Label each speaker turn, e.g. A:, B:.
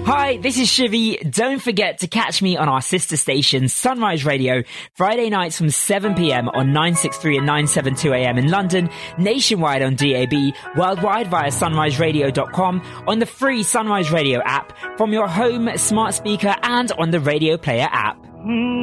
A: Hi, this is Shivy. Don't forget to catch me on our sister station, Sunrise Radio, Friday nights from 7pm on 963 and 972am in London, nationwide on DAB, worldwide via sunriseradio.com, on the free Sunrise Radio app, from your home, smart speaker, and on the Radio Player app.